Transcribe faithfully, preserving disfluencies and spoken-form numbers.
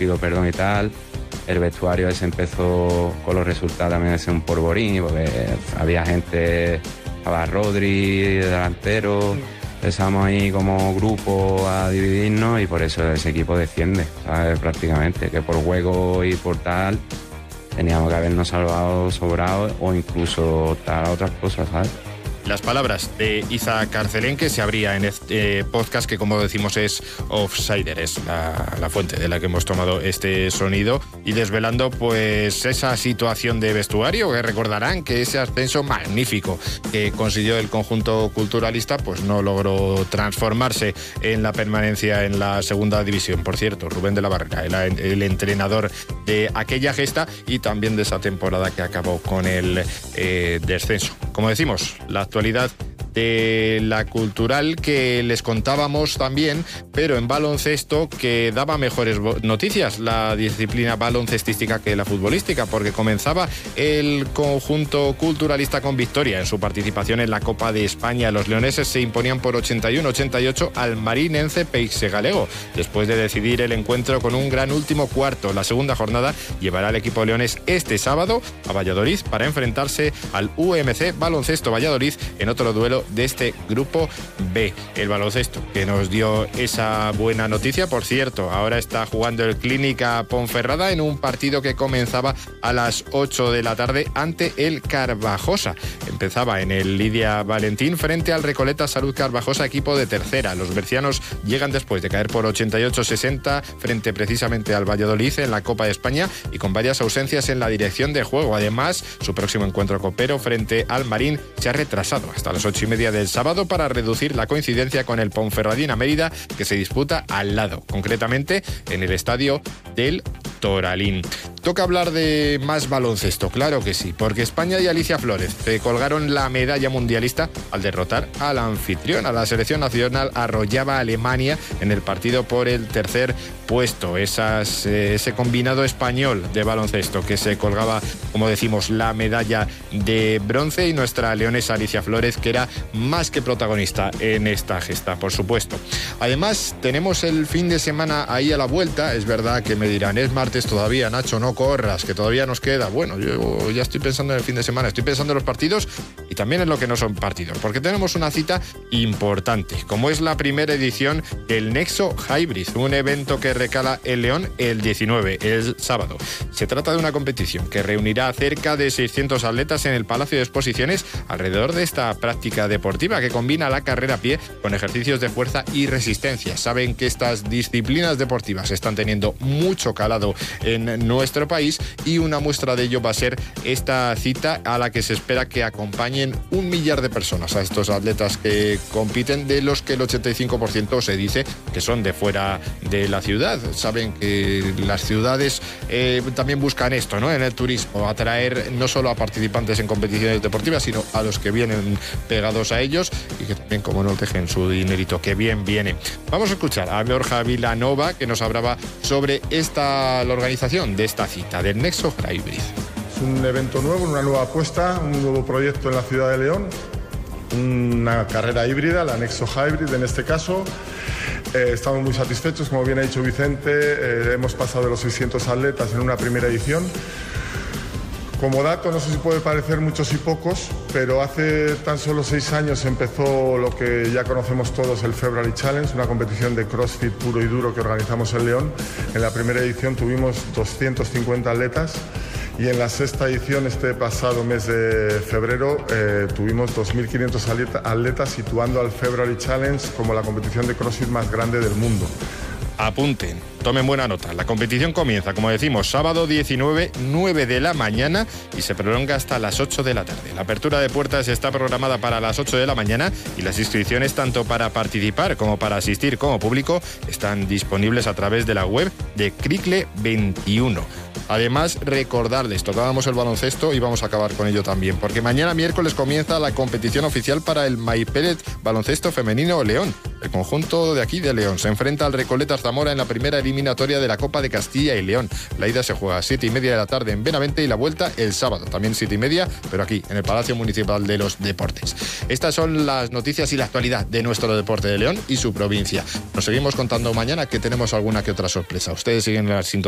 pido perdón y tal. El vestuario se empezó con los resultados también a ser un polvorín, porque había gente, estaba Rodri, delantero, empezamos ahí como grupo a dividirnos y por eso ese equipo desciende, ¿sabes? Prácticamente, que por juego y por tal teníamos que habernos salvado sobrados o incluso tal otras cosas, ¿sabes? Las palabras de Iza Carcelén, que se abría en este podcast, que como decimos es Offsider, es la, la fuente de la que hemos tomado este sonido, y desvelando pues esa situación de vestuario, que recordarán que ese ascenso magnífico que consiguió el conjunto culturalista pues no logró transformarse en la permanencia en la segunda división. Por cierto, Rubén de la Barrera, el, el entrenador de aquella gesta y también de esa temporada que acabó con el eh, descenso. Como decimos, la actualidad de la cultural que les contábamos también, pero en baloncesto, que daba mejores noticias la disciplina baloncestística que la futbolística, porque comenzaba el conjunto culturalista con victoria en su participación en la Copa de España. Los leoneses se imponían por ochenta y uno a ochenta y ocho al Marinense Peixe Galego, después de decidir el encuentro con un gran último cuarto. La segunda jornada llevará al equipo leones este sábado a Valladolid para enfrentarse al U M C Baloncesto Valladolid en otro duelo de este grupo B. El baloncesto que nos dio esa buena noticia, por cierto, ahora está jugando el Clínica Ponferrada en un partido que comenzaba a las ocho de la tarde ante el Carvajosa. Empezaba en el Lidia Valentín frente al Recoleta Salud Carvajosa, equipo de tercera. Los bercianos llegan después de caer por ochenta y ocho a sesenta frente precisamente al Valladolid en la Copa de España y con varias ausencias en la dirección de juego. Además, su próximo encuentro copero frente al Marín se ha retrasado hasta las ocho y media del sábado para reducir la coincidencia con el Ponferradina Mérida, que se disputa al lado, concretamente en el estadio del Toralín. Toca hablar de más baloncesto, claro que sí, porque España y Alicia Flores se colgaron la medalla mundialista al derrotar al anfitrión. A la selección nacional arrollaba a Alemania en el partido por el tercer puesto. Esas, eh, ese combinado español de baloncesto que se colgaba, como decimos, la medalla de bronce, y nuestra leonesa Alicia Flores, que era más que protagonista en esta gesta, por supuesto. Además, tenemos el fin de semana ahí a la vuelta. Es verdad que me dirán, es martes todavía, Nacho, no corras, que todavía nos queda. Bueno, yo ya estoy pensando en el fin de semana, estoy pensando en los partidos y también en lo que no son partidos, porque tenemos una cita importante, como es la primera edición del Nexo Hybrid, un evento que recala en León el diecinueve, el sábado. Se trata de una competición que reunirá a cerca de seiscientos atletas en el Palacio de Exposiciones alrededor de esta práctica deportiva que combina la carrera a pie con ejercicios de fuerza y resistencia. Saben que estas disciplinas deportivas están teniendo mucho calado en nuestro país y una muestra de ello va a ser esta cita a la que se espera que acompañen un millar de personas a estos atletas que compiten, de los que el ochenta y cinco por ciento se dice que son de fuera de la ciudad. Saben que las ciudades eh, también buscan esto, ¿no? En el turismo, atraer no solo a participantes en competiciones deportivas, sino a los que vienen pegados a ellos y que también, como no, dejen su dinerito, que bien viene. Vamos a escuchar a Borja Vilanova, que nos hablaba sobre esta, la organización de esta cita del Nexo Hybrid. Es un evento nuevo, una nueva apuesta, un nuevo proyecto en la ciudad de León, una carrera híbrida, la Nexo Hybrid en este caso. Eh, estamos muy satisfechos, como bien ha dicho Vicente, eh, hemos pasado de los seiscientos atletas en una primera edición. Como dato, no sé si puede parecer muchos y pocos, pero hace tan solo seis años empezó lo que ya conocemos todos, el February Challenge, una competición de CrossFit puro y duro que organizamos en León. En la primera edición tuvimos doscientos cincuenta atletas y en la sexta edición, este pasado mes de febrero, eh, tuvimos dos mil quinientos atletas, situando al February Challenge como la competición de CrossFit más grande del mundo. Apunten, tomen buena nota. La competición comienza, como decimos, sábado diecinueve, nueve de la mañana y se prolonga hasta las ocho de la tarde. La apertura de puertas está programada para las ocho de la mañana y las inscripciones, tanto para participar como para asistir como público, están disponibles a través de la web de Cricle veintiuno. Además, recordarles, tocábamos el baloncesto y vamos a acabar con ello también, porque mañana miércoles comienza la competición oficial para el MyPellet Baloncesto Femenino León. El conjunto de aquí de León se enfrenta al Recoleta Zamora en la primera eliminatoria de la Copa de Castilla y León. La ida se juega a siete y media de la tarde en Benavente y la vuelta el sábado, también siete y media, pero aquí, en el Palacio Municipal de los Deportes. Estas son las noticias y la actualidad de nuestro deporte de León y su provincia. Nos seguimos contando mañana, que tenemos alguna que otra sorpresa. Ustedes siguen en la sintonía.